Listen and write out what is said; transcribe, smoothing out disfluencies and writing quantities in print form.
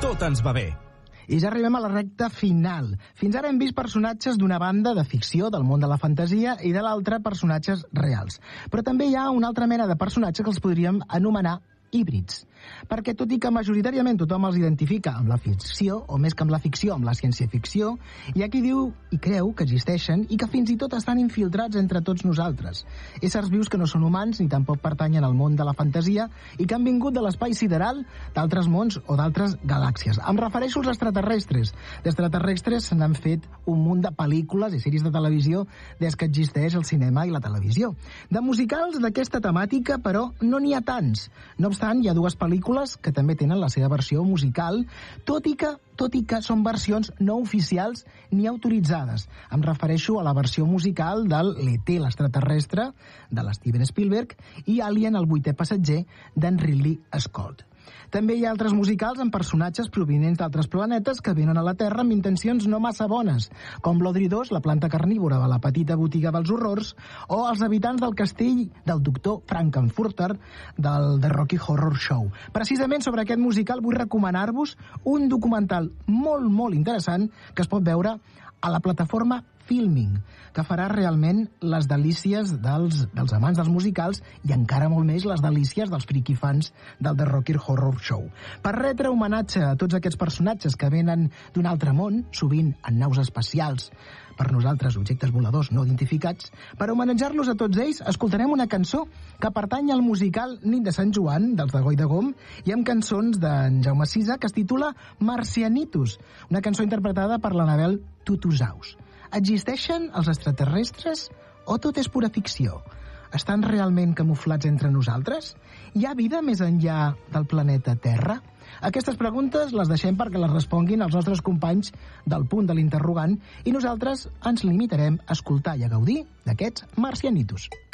tot ens va bé. I ja arribem a la recta final. Fins ara hem vist personatges d'una banda de ficció, del món de la fantasia, i de l'altra personatges reals. Però també hi ha una altra mena de personatges que els podríem anomenar híbrids. Perquè tot i que majoritàriament tothom els identifica amb la ficció, o més que amb la ficció, amb la ciència-ficció, hi ha qui diu i creu que existeixen i que fins i tot estan infiltrats entre tots nosaltres. Éssers vius que no són humans ni tampoc pertanyen al món de la fantasia i que han vingut de l'espai sideral, d'altres mons o d'altres galàxies. Em refereixo als extraterrestres. D'extraterrestres se n'han fet un munt de pel·lícules i sèries de televisió des que existeix el cinema i la televisió. De musicals d'aquesta temàtica, però, no n'hi ha tants. No obstant, hi ha dues pel·lícules que també tenen la seva versió musical, tot i que són versions no oficials ni autoritzades. Em refereixo a la versió musical del l'E.T. l'extraterrestre, de l'Steven Spielberg, i Alien, el vuitè passatger, d'en Ridley Scott. També hi ha altres musicals amb personatges provinents d'altres planetes que venen a la Terra amb intencions no massa bones, com l'Audrey 2, la planta carnívora de la petita botiga dels horrors, o els habitants del castell del doctor Frankenfurter del The Rocky Horror Show. Precisament sobre aquest musical vull recomanar-vos un documental molt, molt interessant que es pot veure a la plataforma Filming, que farà realment les delícies dels amants dels musicals i encara molt més les delícies dels friquifans del The Rocky Horror Show. Per retre homenatge a tots aquests personatges que venen d'un altre món, sovint en naus espacials, per nosaltres objectes voladors no identificats, per homenatjar-los a tots ells escoltarem una cançó que pertany al musical Nit de Sant Joan, dels de Goi de Gom, i amb cançons d'en Jaume Sisa, que es titula Marcianitos, una cançó interpretada per l'Anabel Tutusaus. Existeixen els extraterrestres o tot és pura ficció? Estan realment camuflats entre nosaltres? Hi ha vida més enllà del planeta Terra? Aquestes preguntes les deixem perquè les responguin els nostres companys del Punt de l'Interrogant i nosaltres ens limitarem a escoltar i a gaudir d'aquests marcianitos.